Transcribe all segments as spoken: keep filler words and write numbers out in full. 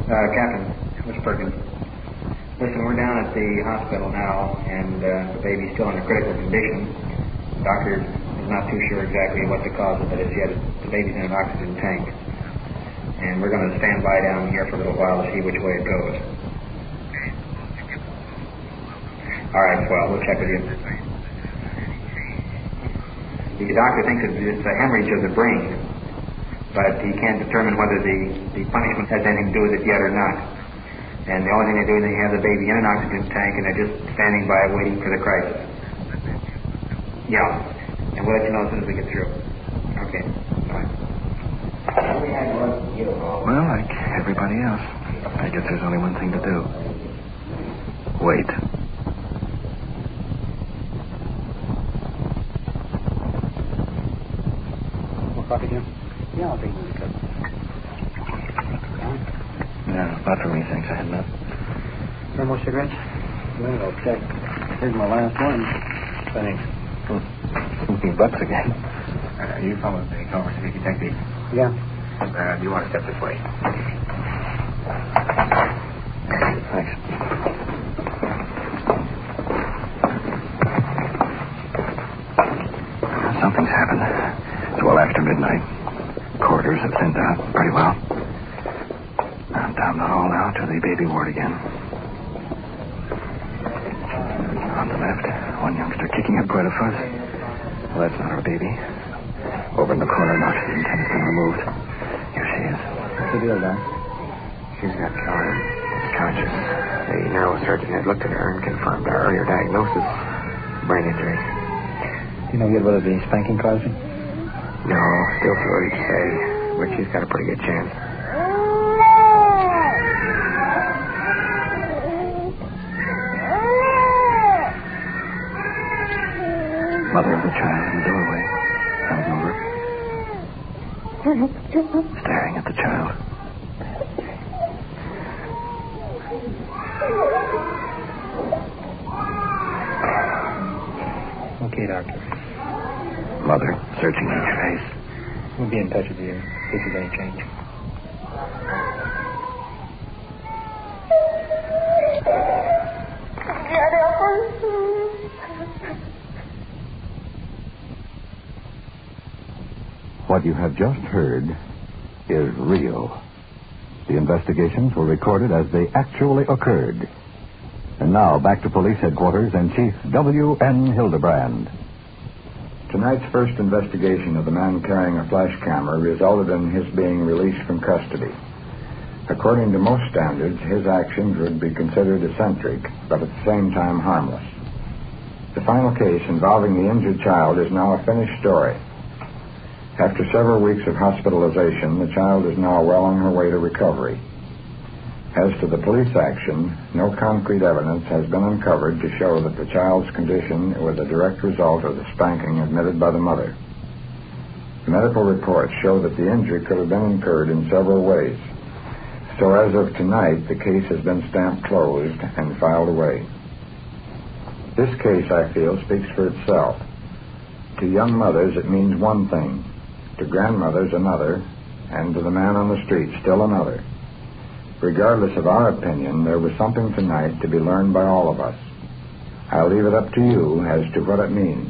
Uh, Captain, Miss Perkins. Listen, we're down at the hospital now, and uh, the baby's still in a critical condition. The doctor is not too sure exactly what the cause of it is yet. The baby's in an oxygen tank. And we're going to stand by down here for a little while to see which way it goes. All right, well, we'll check with you. The doctor thinks it's a hemorrhage of the brain, but he can't determine whether the, the punishment has anything to do with it yet or not. And the only thing they do is they have the baby in an oxygen tank, and they're just standing by waiting for the crisis. Yeah, and we'll let you know as soon as we get through. Okay, bye. Well, like everybody else, I guess there's only one thing to do. Wait. Coffee, Jim? Yeah, I'll take a cup. No, not for me, thanks. I had enough. No more cigarettes? Well, I'll check. Here's my last one. Thanks. Hmm. Fifteen bucks again. Uh, you follow the Culver City detective? Yeah. Uh, do you want to step this way? Thanks. Something's happened. It's well after midnight. Corridors have thinned out pretty well. I'm down the hall now to the baby ward again. On the left, one youngster kicking up quite a fuss. Well, that's not our baby. Over in the corner, not intended to be removed. Here she is. What's the deal, Doc? She's got Karen. Conscious. The neurosurgeon had looked at her and confirmed our earlier diagnosis. Brain injury. You know yet whether the spanking caused it? No, still too early to say, but she's got a pretty good chance. Mother of the child in the doorway. Comes over. Staring at the child. Okay, Doctor. Mother, searching each face. We'll be in touch with you if there's any change. What you have just heard is real. The investigations were recorded as they actually occurred. And now, back to police headquarters and Chief W N Hildebrand. Tonight's first investigation of the man carrying a flash camera resulted in his being released from custody. According to most standards, his actions would be considered eccentric, but at the same time harmless. The final case involving the injured child is now a finished story. After several weeks of hospitalization, the child is now well on her way to recovery. As to the police action, no concrete evidence has been uncovered to show that the child's condition was a direct result of the spanking admitted by the mother. Medical reports show that the injury could have been incurred in several ways. So as of tonight, the case has been stamped closed and filed away. This case, I feel, speaks for itself. To young mothers, it means one thing. To grandmothers, another. And to the man on the street, still another. Regardless of our opinion, there was something tonight to be learned by all of us. I'll leave it up to you as to what it means.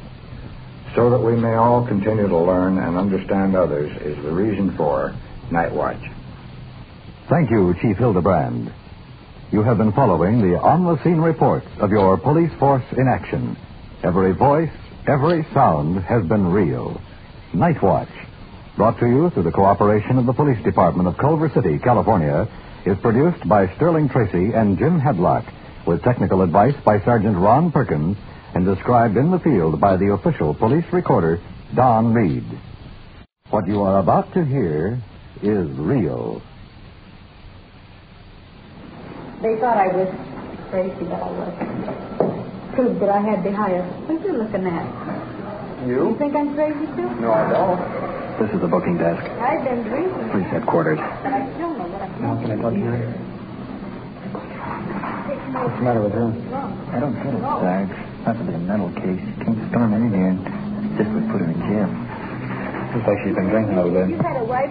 So that we may all continue to learn and understand others is the reason for Night Watch. Thank you, Chief Hildebrand. You have been following the on-the-scene reports of your police force in action. Every voice, every sound has been real. Night Watch, brought to you through the cooperation of the Police Department of Culver City, California, is produced by Sterling Tracy and Jim Hadlock, with technical advice by Sergeant Ron Perkins, and described in the field by the official police recorder, Don Reed. What you are about to hear is real. They thought I was crazy, but I wasn't. Proved that I had the highest. What are you looking at? You? You think I'm crazy, too? No, I don't. This is the booking desk. I've been drinking. Police headquarters. But I still know what I'm How can I talk to you? What's the matter with her? I don't get it, Sarge. Possibly a mental case. Can't storm in here. Just would put her in jail. Looks like she's been drinking a little bit. You had a wife.